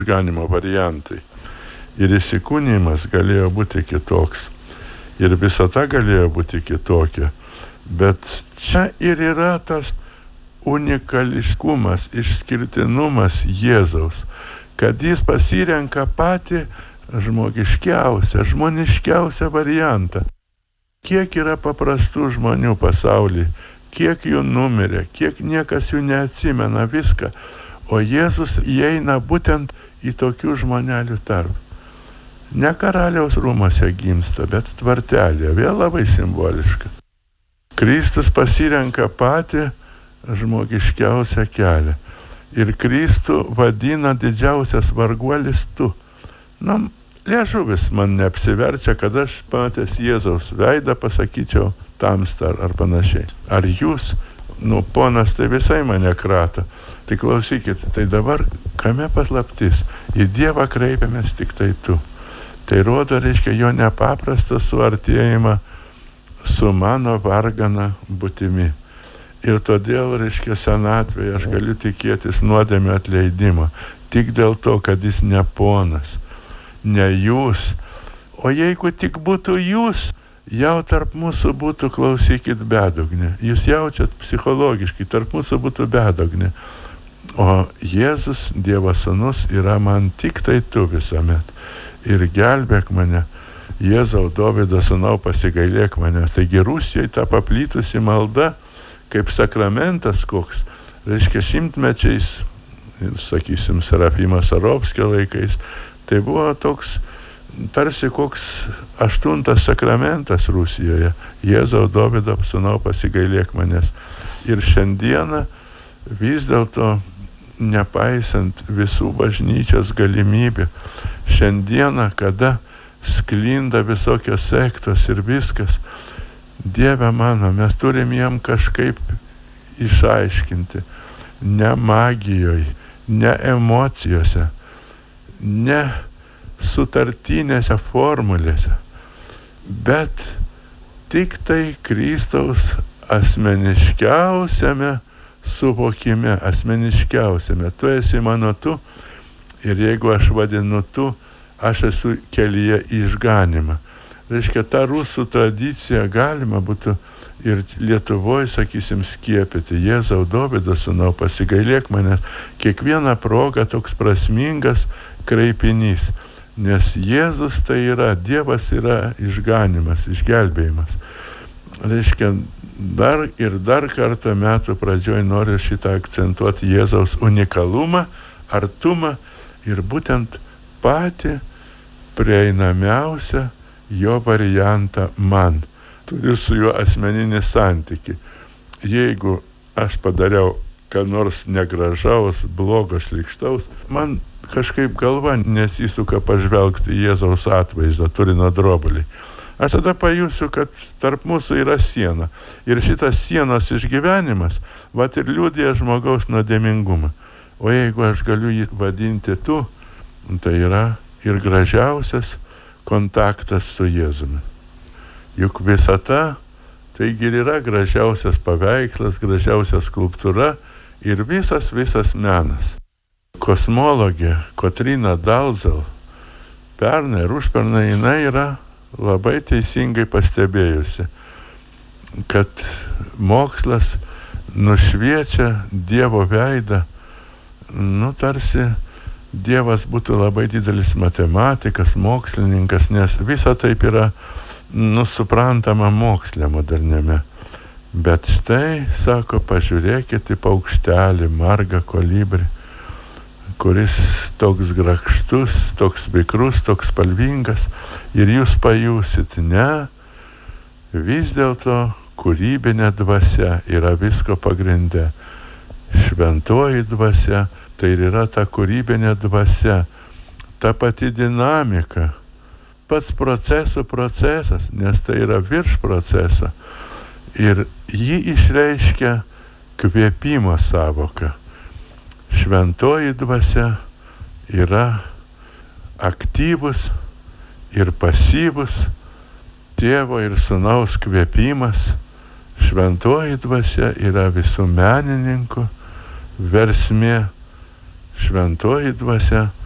išganimo variantai. Ir įsikūnijimas galėjo būti kitoks. Ir visata galėjo būti kitokia. Bet čia ir yra tas unikališkumas, išskirtinumas Jėzaus, kad jis pasirenka patį žmogiškiausią, žmoniškiausią variantą. Kiek yra paprastų žmonių pasaulyje, kiek jų numirė, kiek niekas jų neatsimena, viską. O Jėzus įeina būtent į tokių žmonelių tarp. Ne karaliaus rūmose gimsta, bet tvartelėje, vėl labai simboliška. Kristus pasirenka patį žmogiškiausią kelią. Ir Kristų vadina didžiausias varguolis tu. Liežuvis man neapsiverčia, kad aš matęs Jėzaus veidą pasakyčiau tamstą ar panašiai. Ar jūs, ponas, tai visai mane krata. Tai klausykit, tai dabar kame paslaptis? Į Dievą kreipiamės tik tai tu. Tai rodo, reiškia, jo nepaprastą suartėjimą su mano vargana būtimi. Ir todėl, reiškia, senatvėje aš galiu tikėtis nuodėmio atleidimo. Tik dėl to, kad jis ne ponas, ne jūs. O jeigu tik būtų jūs, jau tarp mūsų būtų, klausykit, bedugnė. Jūs jaučiat psichologiškai, tarp mūsų būtų bedugnė. O Jėzus, Dievo Sūnus, yra man tik tai tu visuomet. Ir gelbėk mane, Jėzau, Dovydo sūnau, pasigailėk mane. Taigi Rusijoje ta paplitusi malda, kaip sakramentas koks, reiškia šimtmečiais, sakysim, Serafimo Sarovskio laikais, tai buvo toks, tarsi koks 8. sakramentas Rusijoje. Jėzau, Dovydo sūnau, pasigailėk manęs. Ir šiandieną vis dėlto, nepaisant visų bažnyčios galimybių, šiandieną, kada sklinda visokios sektos ir viskas, Dieve mano, mes turim jam kažkaip išaiškinti, ne magijoj, ne emocijose, ne sutartinėse formulėse, bet tik tai Kristaus asmeniškiausiame suvokime, asmeniškiausiame. Tu esi mano tu, ir jeigu aš vadinu tu, aš esu kelyje į išganimą. Reiškia, tą rusų tradiciją galima būtų ir Lietuvoje, sakysim, skiepyti. Jėzau, Dovydo sūnau, pasigailėk manęs. Kiekviena proga toks prasmingas kreipinys. Nes Jėzus tai yra, Dievas yra išganimas, išgelbėjimas. Reiškia, dar kartą metų pradžioj noriu šitą akcentuoti Jėzaus unikalumą, artumą ir būtent patį prieinamiausią jo variantą man. Turiu su juo asmeninį santykį. Jeigu aš padariau ką nors negražaus, blogo, šlykštaus, man kažkaip galva nesisuka pažvelgti Jėzaus atvaizdą, Turino drobulį. Aš tada pajusiu, kad tarp mūsų yra siena. Ir šitas sienos išgyvenimas, ir liudija žmogaus nuodėmingumą. O jeigu aš galiu jį vadinti tu, tai yra ir gražiausias kontaktas su Jėzumi. Juk visata, taigi ir yra gražiausias paveikslas, gražiausia skulptūra ir visas menas. Kosmologė Kotryna Dalzel pernai ir užpernai jinai yra labai teisingai pastebėjusi, kad mokslas nušviečia Dievo veidą, tarsi Dievas būtų labai didelis matematikas, mokslininkas, nes visa taip yra suprantama moksle moderniame. Bet štai, sako, pažiūrėkit į paukštelį, margą kolibrį, kuris toks grakštus, toks vikrus, toks spalvingas, ir jūs pajusit, ne, vis dėlto kūrybinė dvasia yra visko pagrinde. Šventoji dvasia, tai ir yra ta kūrybinė dvasia, ta pati dinamika, pats procesas, nes tai yra virš proceso. Ir jį išreiškia kvėpimo sąvoka. Šventoji dvasia yra aktyvus ir pasyvus Tėvo ir Sūnaus kvėpimas. Šventoji dvasia yra visų menininkų versmė. Šventoji dvasia